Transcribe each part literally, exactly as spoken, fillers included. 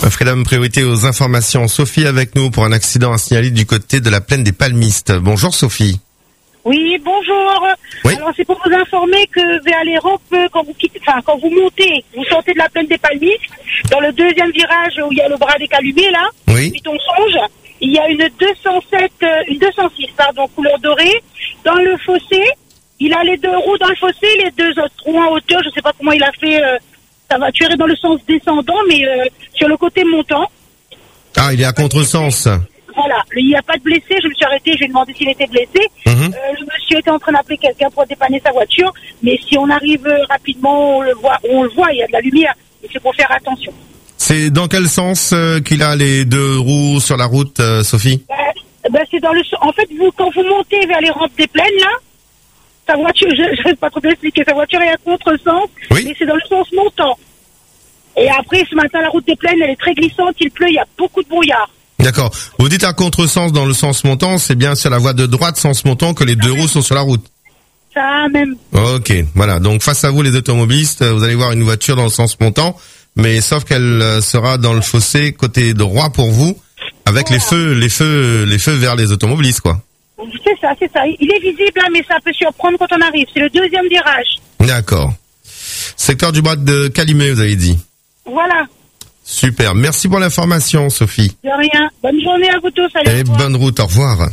Freedom, priorité aux informations. Sophie avec nous pour un accident à signaler du côté de la plaine des Palmistes. Bonjour Sophie. Oui, bonjour. Oui. Alors c'est pour vous informer que vers les rampes, quand vous quittez, enfin quand vous montez, vous sortez de la plaine des Palmistes, dans le deuxième virage où il y a le bras des Calumets là, Oui. puis on songe, il y a une deux cent sept, euh, une deux cent six pardon, couleur dorée, dans le fossé. Il a les deux roues dans le fossé, les deux autres roues en hauteur. Je sais pas comment il a fait. Euh, sa voiture est dans le sens descendant, mais euh, sur le côté montant. Ah, il est à contresens. Voilà, il n'y a pas de blessé, je me suis arrêtée, j'ai demandé s'il était blessé. Mhm. Euh, le monsieur était en train d'appeler quelqu'un pour dépanner sa voiture, mais si on arrive euh, rapidement, on le voit, on le voit, il y a de la lumière, et c'est pour faire attention. C'est dans quel sens euh, qu'il a les deux roues sur la route, euh, Sophie? Euh, ben c'est dans le, en fait, vous, quand vous montez vers les rampes des plaines, là, sa voiture, je ne sais pas trop expliquer, sa voiture est à contresens, Oui. mais c'est dans le sens montant. Et après, ce matin, la route des plaines, elle est très glissante, il pleut, il y a beaucoup de brouillard. D'accord. Vous dites à contresens dans le sens montant, c'est bien sur la voie de droite sens montant que les deux roues sont sur la route. Ça même. Ok, voilà. Donc face à vous les automobilistes, vous allez voir une voiture dans le sens montant, mais sauf qu'elle euh, sera dans le fossé côté droit pour vous, avec Voilà. les feux, les feux, les feux vers les automobilistes, quoi. C'est ça, c'est ça. Il est visible, hein, mais ça peut surprendre quand on arrive. C'est le deuxième virage. D'accord. Secteur du bras de Calumets, vous avez dit. Voilà. Super. Merci pour l'information, Sophie. De rien. Bonne journée à vous tous. Allez, Et au revoir. bonne route. Au revoir.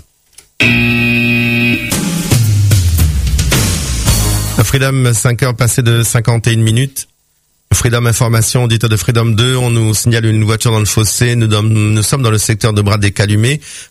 Freedom, cinq heures passées de cinquante et une minutes. Freedom Information, auditeur de Freedom deux, on nous signale une voiture dans le fossé. Nous, nous sommes dans le secteur de Bras des Calumets.